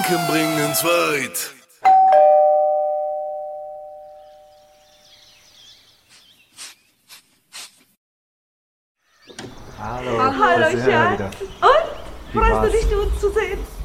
Gedanken bringen's weit. Hallo. Hallo, das ist Hera Schatz. wieder. Und? Wie Freust war's? du dich, uns zu sehen?